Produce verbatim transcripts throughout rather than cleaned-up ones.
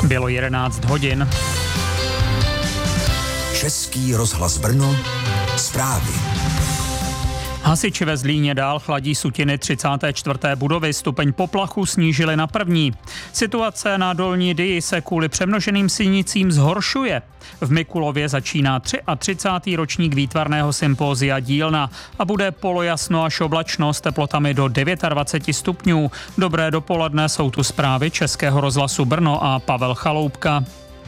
Bylo jedenáct hodin. Český rozhlas Brno, zprávy. Hasiči ve Zlíně dál chladí sutiny třicáté čtvrté budovy, stupeň poplachu snížili na první. Situace na Dolní Dyji se kvůli přemnoženým sinicím zhoršuje. V Mikulově začíná třicátý ročník výtvarného sympózia Dílna a bude polojasno až oblačno s teplotami do dvacet devět stupňů. Dobré dopoledne, jsou tu zprávy Českého rozhlasu Brno a Pavel Chaloupka.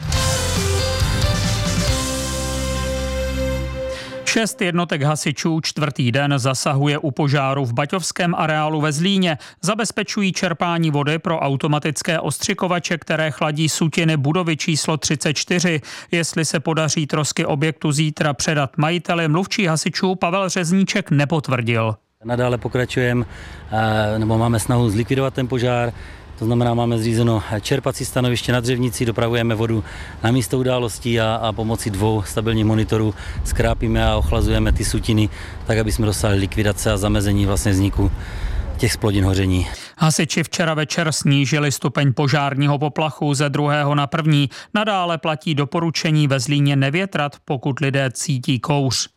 Šest jednotek hasičů čtvrtý den zasahuje u požáru v baťovském areálu ve Zlíně. Zabezpečují čerpání vody pro automatické ostřikovače, které chladí sutiny budovy číslo třicet čtyři. Jestli se podaří trosky objektu zítra předat majiteli, mluvčí hasičů Pavel Řezníček nepotvrdil. Nadále pokračujeme, nebo máme snahu zlikvidovat ten požár. To znamená, máme zřízeno čerpací stanoviště na Dřevnici, dopravujeme vodu na místo událostí a, a pomocí dvou stabilních monitorů skrápíme a ochlazujeme ty sutiny, tak aby jsme dosáhli likvidace a zamezení vlastně vzniku těch splodin hoření. Hasiči včera večer snížili stupeň požárního poplachu ze druhého na první. Nadále platí doporučení ve Zlíně nevětrat, pokud lidé cítí kouř.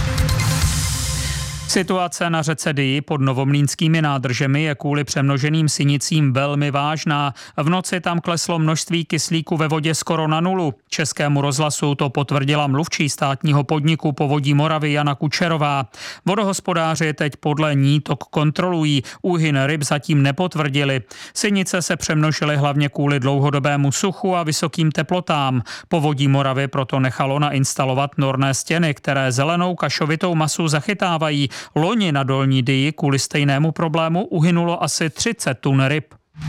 Situace na řece Dyji pod novomlýnskými nádržemi je kvůli přemnoženým sinicím velmi vážná. V noci tam kleslo množství kyslíku ve vodě skoro na nulu. Českému rozhlasu to potvrdila mluvčí státního podniku Povodí Moravy Jana Kučerová. Vodohospodáři teď podle ní tok kontrolují. Úhyn ryb zatím nepotvrdili. Sinice se přemnožily hlavně kvůli dlouhodobému suchu a vysokým teplotám. Povodí Moravy proto nechalo nainstalovat norné stěny, které zelenou kašovitou masu zachytávají. Loni na Dolní Dyji kvůli stejnému problému uhynulo asi třicet tun ryb.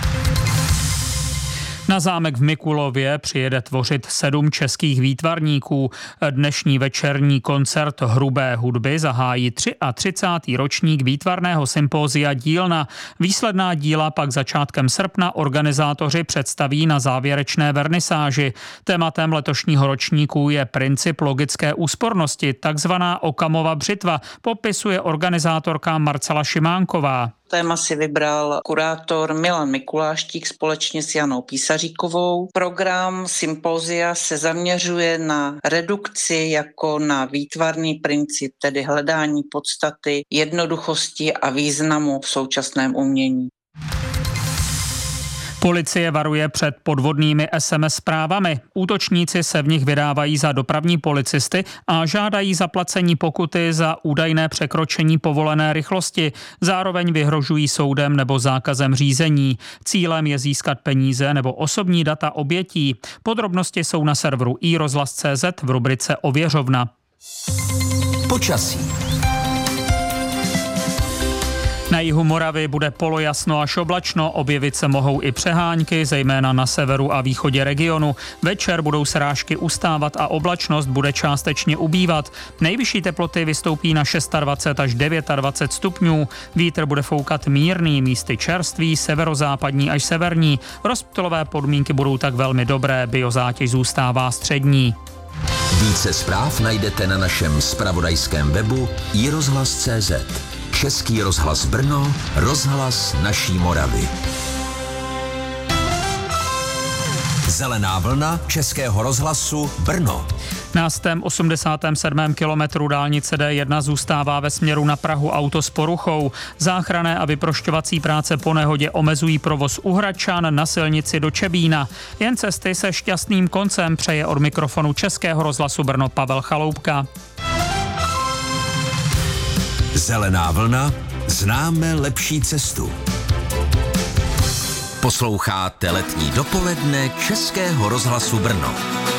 Na zámek v Mikulově přijede tvořit sedm českých výtvarníků. Dnešní večerní koncert hrubé hudby zahájí třicátý třetí ročník výtvarného sympózia Dílna. Výsledná díla pak začátkem srpna organizátoři představí na závěrečné vernisáži. Tématem letošního ročníku je princip logické úspornosti, takzvaná Okamova břitva, popisuje organizátorka Marcela Šimánková. Téma si vybral kurátor Milan Mikuláštík společně s Janou Písaříkovou. Program sympózia se zaměřuje na redukci jako na výtvarný princip, tedy hledání podstaty, jednoduchosti a významu v současném umění. Policie varuje před podvodnými es em es zprávami. Útočníci se v nich vydávají za dopravní policisty a žádají zaplacení pokuty za údajné překročení povolené rychlosti. Zároveň vyhrožují soudem nebo zákazem řízení. Cílem je získat peníze nebo osobní data obětí. Podrobnosti jsou na serveru i rozhlas tečka cé zet v rubrice Ověřovna. Počasí. Na jihu Moravy bude polojasno až oblačno, objevit se mohou i přehánky, zejména na severu a východě regionu. Večer budou srážky ustávat a oblačnost bude částečně ubývat. Nejvyšší teploty vystoupí na dvacet šest až dvacet devět stupňů. Vítr bude foukat mírný, místy čerstvý, severozápadní až severní. Rozptylové podmínky budou tak velmi dobré, biozátěž zůstává střední. Více zpráv najdete na našem zpravodajském webu i rozhlas tečka cé zet. Český rozhlas Brno, rozhlas naší Moravy. Zelená vlna Českého rozhlasu Brno. Na stém osmdesátém sedmém kilometru dálnice dé jedna zůstává ve směru na Prahu auto s poruchou. Záchranné a vyprošťovací práce po nehodě omezují provoz u Hradčan na silnici do Čebína. Jen cesty se šťastným koncem přeje od mikrofonu Českého rozhlasu Brno Pavel Chaloupka. Zelená vlna, známe lepší cestu. Posloucháte letní dopoledne Českého rozhlasu Brno.